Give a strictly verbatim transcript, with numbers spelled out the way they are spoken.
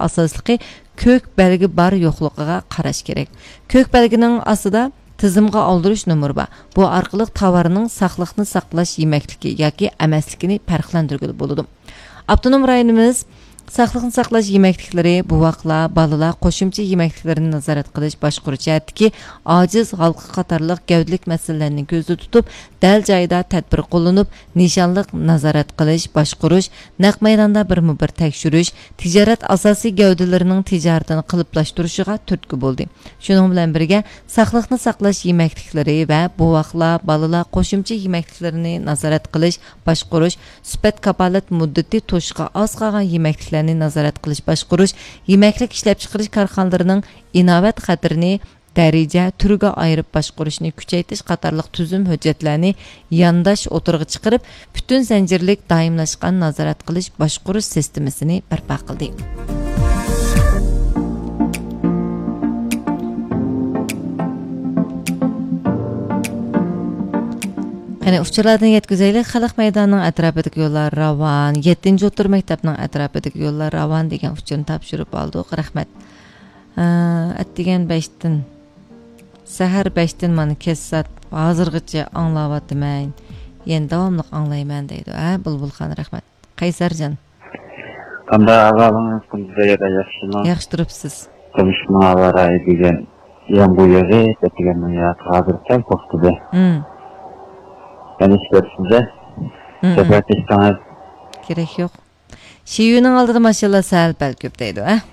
asosliqi ko'k belgi bar yo'qligiga qarash kerak. Ko'k belgining ostida tizimga oldirish numeri bor. Bu orqali tovarning saqliqni saqlash yemakligi yoki emasligini farqlantirgili bo'ladi. Avtonom rayonimiz saqliqni saqlash yeməklikləri, buvaqlar, balalar qo'shimcha yeməkliklərini nazorat qilish boshqarish jihatdagi ojiz xalqi qatorliq gavdalik masalalarni ko'zda tutib, dal joyida tadbir qo'llanib, nishonliq nazorat qilish, boshqarish, naq maydonda birma-bir tekshirish, tijorat asosiy gavdalarining tijoratini qiliblashtirishiga turtki bo'ldi. Shuning bilan birga saqliqni saqlash yeməklikləri va buvaqlar, balalar qo'shimcha yeməkliklərini nazorat qilish, boshqarish, sifat kapolat muddati to'shqa oz qolgan yeməkliklər nazorat qilish boshqarish, yemaklik ishlab chiqarish korxonalarining inovat xatirini daraja turga ayirib boshqarishni kuchaytirish qatorliq tuzum hujjatlarni yandash o'tirg'i chiqarib, butun zanjirlik doimlashgan nazorat qilish boshqarish sistemasini barpo qildi. Qani uchurlardan yetkazaylik, xalq maydonining atrofidagi yo'llar ravon, yettinchi o'rta maktabning atrofidagi yo'llar ravon degan uchurni topshirib oldik. Rahmat. Atdigan beshdan sahar beshdan mana kessat hozirgacha anglayapman. Endi davomli anglayman deydi. Ha, Bulbulxon rahmat. Qaysarjon. Qanday ahvolingiz kunduzda yaxshimi? Yaxshi turibsiz. Turmushma avariya degan yan bu yerga degan ya hozircha qo'rqdi. Hmm. Yani size sefertistan gerek yok. Şiyuning oldida maşallah sal bal ko'p deydi, ha?